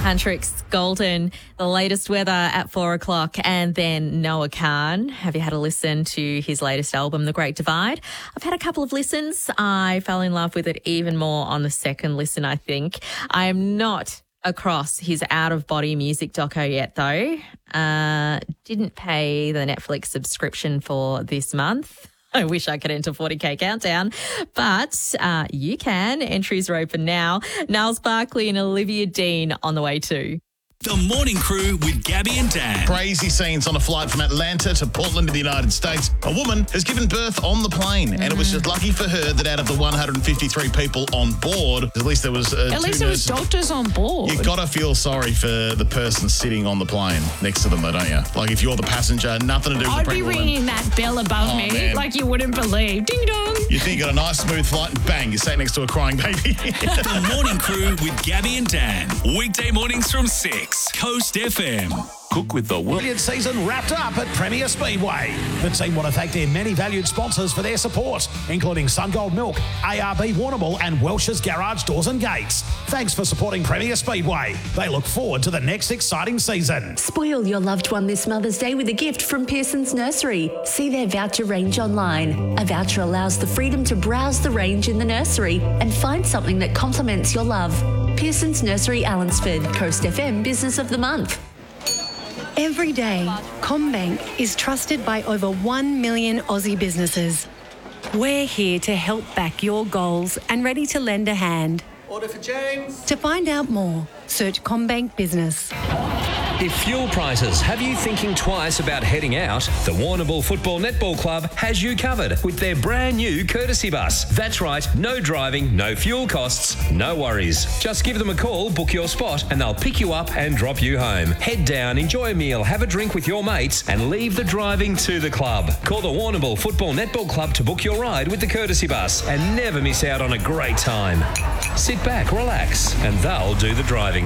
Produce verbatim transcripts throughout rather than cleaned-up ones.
Antrix Golden, the latest weather at four o'clock, and then Noah Khan. Have you had a listen to his latest album, The Great Divide? I've had a couple of listens. I fell in love with it even more on the second listen, I think. I am not across his out-of-body music doco yet, though. Uh, didn't pay the Netflix subscription for this month. I wish I could enter forty K Countdown, but uh, you can. Entries are open now. Niles Barkley and Olivia Dean on the way too. The Morning Crew with Gabby and Dan. Crazy scenes on a flight from Atlanta to Portland in the United States. A woman has given birth on the plane, mm. and it was just lucky for her that out of the one hundred fifty-three people on board, at least there was uh, At two least there was nurses. doctors on board. You got to feel sorry for the person sitting on the plane next to them, though, don't you? Like if you're the passenger, nothing to do with I'd the be pregnant ringing woman. that bell above Oh, me man. like you wouldn't believe. Ding dong. You think you got a nice smooth flight and bang, you're sat next to a crying baby. The Morning Crew with Gabby and Dan. Weekday mornings from six. Coast F M. Cook with the Brilliant season wrapped up at Premier Speedway. The team want to thank their many valued sponsors for their support, including SunGold Milk, A R B Warrnambool and Welsh's Garage Doors and Gates. Thanks for supporting Premier Speedway. They look forward to the next exciting season. Spoil your loved one this Mother's Day with a gift from Pearson's Nursery. See their voucher range online. A voucher allows the freedom to browse the range in the nursery and find something that complements your love. Pearson's Nursery, Allansford, Coast F M Business of the Month. Every day, CommBank is trusted by over one million Aussie businesses. We're here to help back your goals and ready to lend a hand. Order for James. To find out more, search CommBank Business. If fuel prices have you thinking twice about heading out, the Warrnambool Football Netball Club has you covered with their brand new courtesy bus. That's right, no driving, no fuel costs, no worries. Just give them a call, book your spot, and they'll pick you up and drop you home. Head down, enjoy a meal, have a drink with your mates, and leave the driving to the club. Call the Warrnambool Football Netball Club to book your ride with the courtesy bus and never miss out on a great time. Sit back, relax, and they'll do the driving.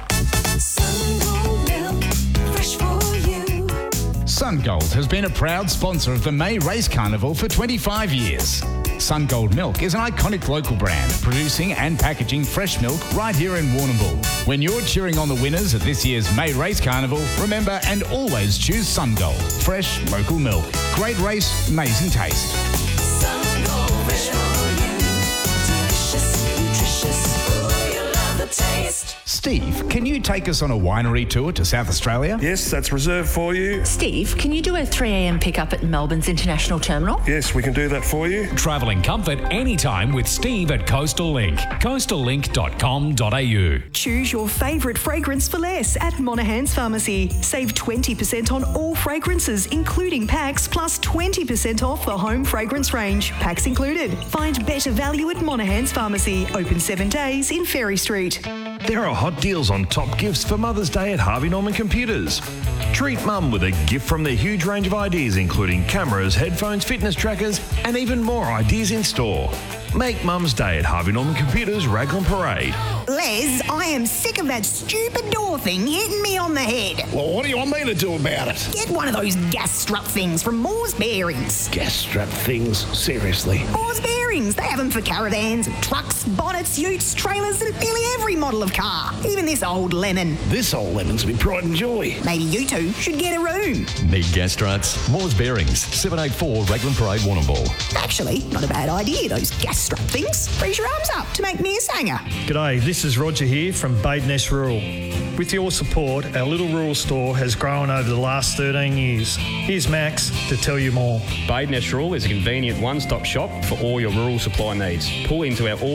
SunGold has been a proud sponsor of the May Race Carnival for twenty-five years. SunGold Milk is an iconic local brand, producing and packaging fresh milk right here in Warrnambool. When you're cheering on the winners at this year's May Race Carnival, remember and always choose SunGold. Fresh, local milk. Great race, amazing taste. SunGold, fresh for you. Delicious, nutritious. Ooh, you love the taste. Steve, can you take us on a winery tour to South Australia? Yes, that's reserved for you. Steve, can you do a three a.m. pickup at Melbourne's International Terminal? Yes, we can do that for you. Travelling comfort anytime with Steve at Coastal Link. coastal link dot com dot a u. Choose your favourite fragrance for less at Monaghan's Pharmacy. Save twenty percent on all fragrances, including packs, plus twenty percent off the home fragrance range. Packs included. Find better value at Monaghan's Pharmacy. Open seven days in Ferry Street. There are hot deals on top gifts for Mother's Day at Harvey Norman Computers. Treat Mum with a gift from their huge range of ideas, including cameras, headphones, fitness trackers, and even more ideas in store. Make Mum's Day at Harvey Norman Computers, Raglan Parade. Les, I am sick of that stupid door thing hitting me on the head. Well, what do you want me to do about it? Get one of those gas strut things from Moore's Bearings. Gas strut things? Seriously? Moore's Bearings. They have them for caravans, trucks, bonnets, utes, trailers, and nearly every model of car. Even this old lemon. This old lemon's my pride and joy. Maybe you two should get a room. Need gas struts? Moore's Bearings, seven eighty-four Raglan Parade, Warrnambool. Actually, not a bad idea, those gas strut things. Raise your arms up to make me a sanger. G'day, this is Roger here from Badeness Rural. With your support, our little rural store has grown over the last thirteen years. Here's Max to tell you more. Badeness Rural is a convenient one-stop shop for all your rural supply needs. Pull into our all